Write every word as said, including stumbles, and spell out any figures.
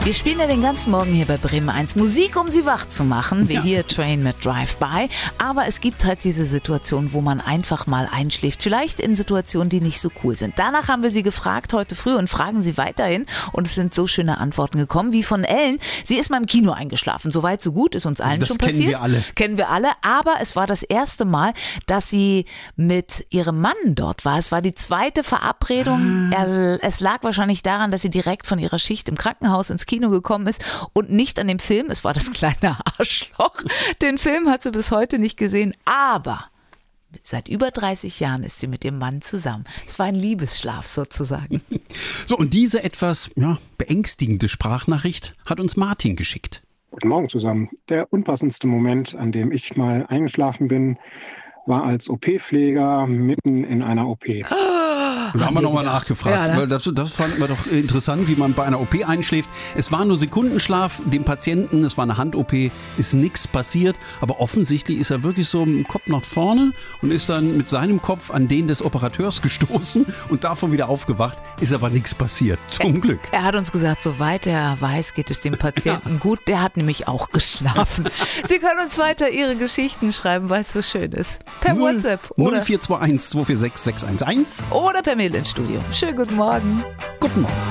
Wir spielen ja den ganzen Morgen hier bei Bremen eins Musik, um Sie wach zu machen, wie ja. hier Train mit Drive-By. Aber es gibt halt diese Situation, wo man einfach mal einschläft. Vielleicht in Situationen, die nicht so cool sind. Danach haben wir Sie gefragt heute früh und fragen Sie weiterhin. Und es sind so schöne Antworten gekommen, wie von Ellen. Sie ist mal im Kino eingeschlafen. Soweit, so gut, ist uns allen das schon kennen passiert. Wir alle. Kennen wir alle. Aber es war das erste Mal, dass sie mit ihrem Mann dort war. Es war die zweite Verabredung. Ah. Er, es lag wahrscheinlich daran, dass sie direkt von ihrer Schicht im Krankenhaus ins Kino gekommen ist und nicht an dem Film. Es war das kleine Arschloch. Den Film hat sie bis heute nicht gesehen, aber seit über dreißig Jahren ist sie mit ihrem Mann zusammen. Es war ein Liebesschlaf sozusagen. So, und diese etwas ja, beängstigende Sprachnachricht hat uns Martin geschickt. Guten Morgen zusammen. Der unpassendste Moment, an dem ich mal eingeschlafen bin, war als O P-Pfleger mitten in einer O P. Und da haben wir nochmal nachgefragt, ja, ne? weil das, das fanden wir doch interessant, wie man bei einer O P einschläft. Es war nur Sekundenschlaf, dem Patienten, es war eine Hand-O P, ist nichts passiert, aber offensichtlich ist er wirklich so im Kopf nach vorne und ist dann mit seinem Kopf an den des Operateurs gestoßen und davon wieder aufgewacht, ist aber nichts passiert, zum er, Glück. Er hat uns gesagt, soweit er weiß, geht es dem Patienten ja. gut, der hat nämlich auch geschlafen. Sie können uns weiter Ihre Geschichten schreiben, weil es so schön ist. Per null, WhatsApp oder null vier zwei eins zwei vier sechs sechs eins eins oder per Mail ins Studio. Schönen guten Morgen. Guten Morgen.